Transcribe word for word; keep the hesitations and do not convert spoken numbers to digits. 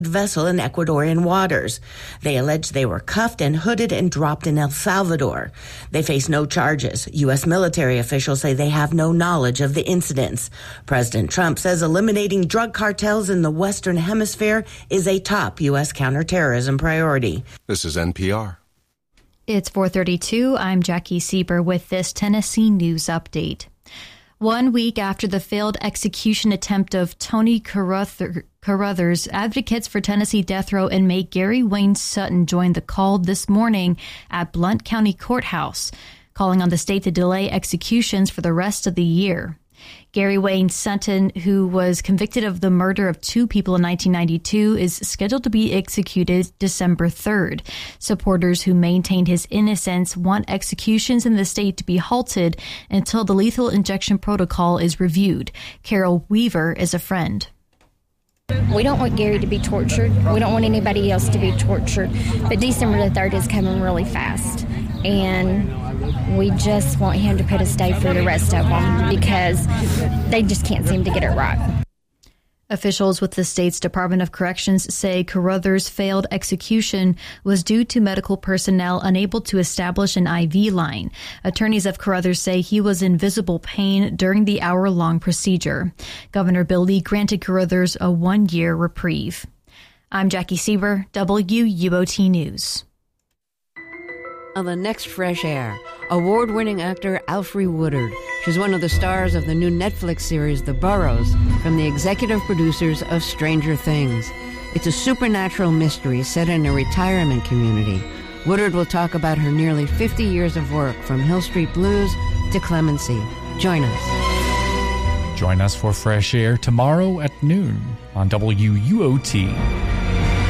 vessel in Ecuadorian waters. They allege they were cuffed and hooded and dropped in El Salvador. They face no charges. U S military officials say they have no knowledge of the incidents. President Trump says eliminating drug cartels in the Western Hemisphere is a top U S counterterrorism priority. This is N P R. It's four thirty-two. I'm Jackie Sieber with this Tennessee News Update. One week after the failed execution attempt of Tony Carruthers, Carruthers, advocates for Tennessee death row inmate Gary Wayne Sutton joined the call this morning at Blount County Courthouse, calling on the state to delay executions for the rest of the year. Gary Wayne Sutton, who was convicted of the murder of two people in nineteen ninety-two, is scheduled to be executed December third. Supporters who maintained his innocence want executions in the state to be halted until the lethal injection protocol is reviewed. Carol Weaver is a friend. We don't want Gary to be tortured. We don't want anybody else to be tortured. But December the third is coming really fast. And we just want him to put a stay for the rest of them because they just can't seem to get it right. Officials with the state's Department of Corrections say Carruthers' failed execution was due to medical personnel unable to establish an I V line. Attorneys of Carruthers say he was in visible pain during the hour-long procedure. Governor Bill Lee granted Carruthers a one-year reprieve. I'm Jackie Sieber, W U O T News. On the next Fresh Air, award-winning actor Alfre Woodard. She's one of the stars of the new Netflix series The Burrows, from the executive producers of Stranger Things. It's a supernatural mystery set in a retirement community. Woodard will talk about her nearly fifty years of work, from Hill Street Blues to Clemency. Join us. Join us for Fresh Air tomorrow at noon on W U O T.